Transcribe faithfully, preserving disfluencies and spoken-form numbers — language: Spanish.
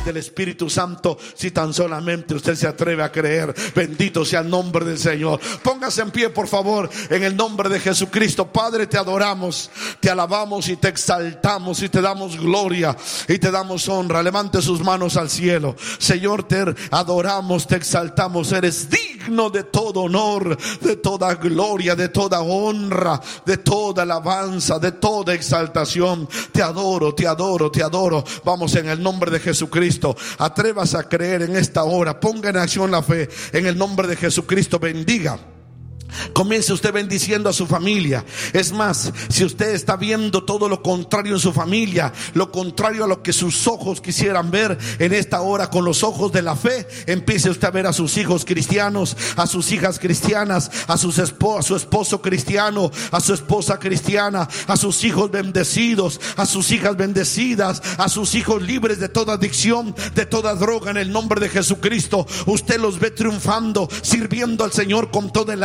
del Espíritu Santo, si tan solamente usted se atreve a creer. Bendito sea el nombre del Señor. Póngase en pie, por favor, en el nombre de Jesucristo. Padre, te adoramos, te alabamos y te exaltamos y te damos gloria y te damos honra. Levante sus manos al cielo. Señor, te adoramos, te exaltamos. Eres digno de todo honor, de toda gloria, de toda honra, de toda alabanza, de toda exaltación. Te adoro, te adoro, te adoro. Vamos, en el nombre de Jesucristo, atrévase a creer en esta hora. Ponga en acción la fe. En el nombre de Jesucristo, bendiga. Comience usted bendiciendo a su familia. Es más, si usted está viendo todo lo contrario en su familia, lo contrario a lo que sus ojos quisieran ver, en esta hora, con los ojos de la fe, empiece usted a ver a sus hijos cristianos, a sus hijas cristianas, a, sus espo- a su esposo cristiano, a su esposa cristiana, a sus hijos bendecidos, a sus hijas bendecidas, a sus hijos libres de toda adicción, de toda droga. En el nombre de Jesucristo, usted los ve triunfando, sirviendo al Señor con toda el